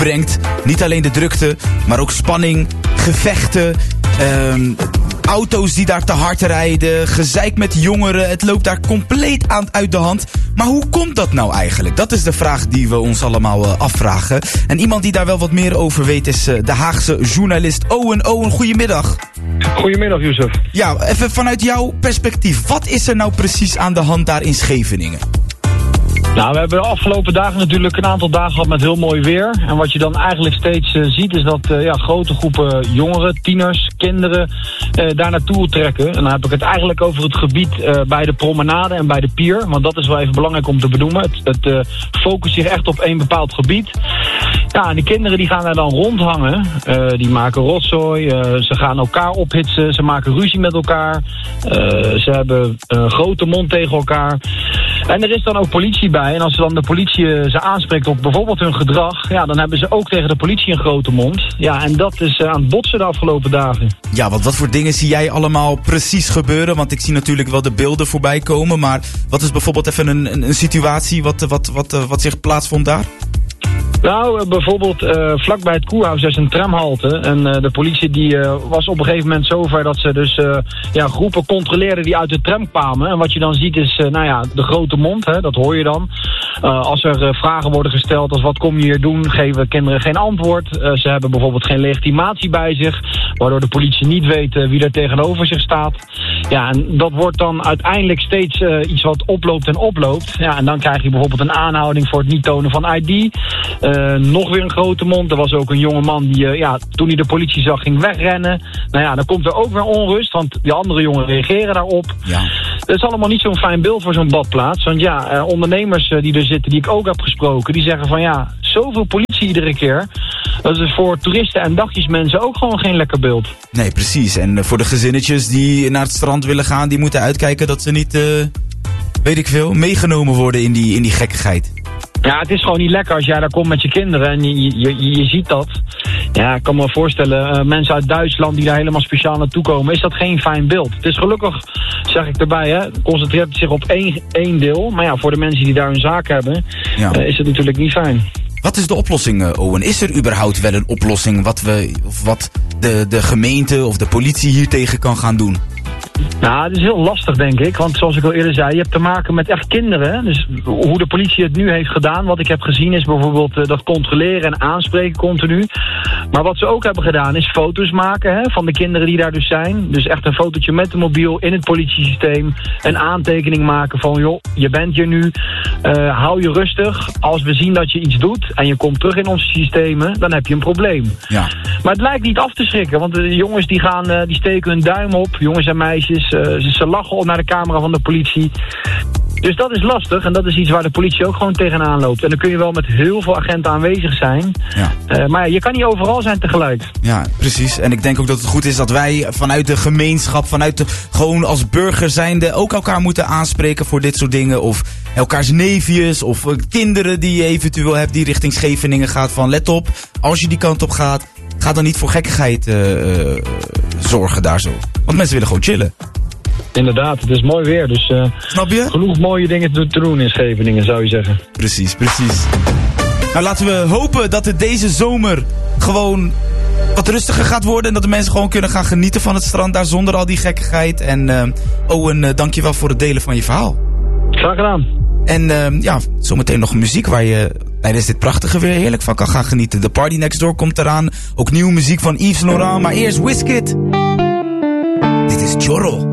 brengt. Niet alleen de drukte, maar ook spanning, gevechten, auto's die daar te hard rijden, gezeik met jongeren. Het loopt daar compleet uit de hand. Maar hoe komt dat nou eigenlijk? Dat is de vraag die we ons allemaal afvragen. En iemand die daar wel wat meer over weet is de Haagse journalist Owen. Owen, goedemiddag. Goedemiddag, Youssef. Ja, even vanuit jouw perspectief. Wat is er nou precies aan de hand daar in Scheveningen? Nou, we hebben de afgelopen dagen natuurlijk een aantal dagen gehad met heel mooi weer. En wat je dan eigenlijk steeds ziet is dat grote groepen jongeren, tieners, kinderen daar naartoe trekken. En dan heb ik het eigenlijk over het gebied bij de promenade en bij de pier. Want dat is wel even belangrijk om te benoemen. Het focust zich echt op één bepaald gebied. Ja, en die kinderen die gaan daar dan rondhangen. Die maken rotzooi, ze gaan elkaar ophitsen, ze maken ruzie met elkaar. Ze hebben grote mond tegen elkaar. En er is dan ook politie bij. En als dan de politie ze aanspreekt op bijvoorbeeld hun gedrag, ja, dan hebben ze ook tegen de politie een grote mond. Ja, en dat is aan het botsen de afgelopen dagen. Ja, want wat voor dingen zie jij allemaal precies gebeuren? Want ik zie natuurlijk wel de beelden voorbij komen. Maar wat is bijvoorbeeld even een situatie wat zich plaatsvond daar? Nou, bijvoorbeeld vlakbij het Koerhuis is een tramhalte. En de politie die was op een gegeven moment zover dat ze dus groepen controleerden die uit de tram kwamen. En wat je dan ziet is de grote mond, hè, dat hoor je dan. Als er vragen worden gesteld als wat kom je hier doen, geven kinderen geen antwoord. Ze hebben bijvoorbeeld geen legitimatie bij zich, waardoor de politie niet weet wie er tegenover zich staat. Ja, en dat wordt dan uiteindelijk steeds iets wat oploopt en oploopt. Ja, en dan krijg je bijvoorbeeld een aanhouding voor het niet tonen van ID. Nog weer een grote mond. Er was ook een jonge man die, toen hij de politie zag, ging wegrennen. Nou ja, dan komt er ook weer onrust, want die andere jongen reageren daarop. Ja. Dat is allemaal niet zo'n fijn beeld voor zo'n badplaats. Want ja, ondernemers die er zitten, die ik ook heb gesproken, die zeggen van ja, zoveel politie iedere keer. Dat is voor toeristen en dagjesmensen ook gewoon geen lekker beeld. Nee, precies. En voor de gezinnetjes die naar het strand willen gaan, die moeten uitkijken dat ze niet, weet ik veel, meegenomen worden in die gekkigheid. Ja, het is gewoon niet lekker als jij daar komt met je kinderen en je ziet dat. Ja, ik kan me voorstellen, mensen uit Duitsland die daar helemaal speciaal naartoe komen, is dat geen fijn beeld. Het is gelukkig, zeg ik erbij, hè, concentreert het zich op één deel. Maar ja, voor de mensen die daar hun zaak hebben, is het natuurlijk niet fijn. Wat is de oplossing, Owen? Is er überhaupt wel een oplossing wat de gemeente of de politie hier tegen kan gaan doen? Nou, het is heel lastig, denk ik. Want zoals ik al eerder zei, je hebt te maken met echt kinderen. Dus hoe de politie het nu heeft gedaan, wat ik heb gezien, is bijvoorbeeld dat controleren en aanspreken continu. Maar wat ze ook hebben gedaan, is foto's maken van de kinderen die daar dus zijn. Dus echt een fotootje met de mobiel in het politiesysteem. Een aantekening maken van, joh, je bent hier nu. Hou je rustig. Als we zien dat je iets doet en je komt terug in onze systemen, dan heb je een probleem. Ja. Maar het lijkt niet af te schrikken, want de jongens die steken hun duim op, jongens en meisjes. Ze lachen op naar de camera van de politie. Dus dat is lastig en dat is iets waar de politie ook gewoon tegenaan loopt. En dan kun je wel met heel veel agenten aanwezig zijn. Ja. Maar je kan niet overal zijn tegelijk. Ja, precies. En ik denk ook dat het goed is dat wij vanuit de gemeenschap, gewoon als burger zijnde ook elkaar moeten aanspreken voor dit soort dingen. Of elkaars neefjes of kinderen die je eventueel hebt die richting Scheveningen gaat van let op, als je die kant op gaat, ga dan niet voor gekkigheid zorgen daar zo. Want mensen willen gewoon chillen. Inderdaad, het is mooi weer, dus snap je? Genoeg mooie dingen te doen in Scheveningen, zou je zeggen. Precies. Nou, laten we hopen dat het deze zomer gewoon wat rustiger gaat worden en dat de mensen gewoon kunnen gaan genieten van het strand daar zonder al die gekkigheid. En Owen, dankjewel voor het delen van je verhaal. Graag gedaan. En zometeen nog muziek waar je tijdens dit prachtige weer heerlijk van kan gaan genieten. The Party Next Door komt eraan. Ook nieuwe muziek van Yves Laurent, maar eerst Wizkid. Dit is Chorro.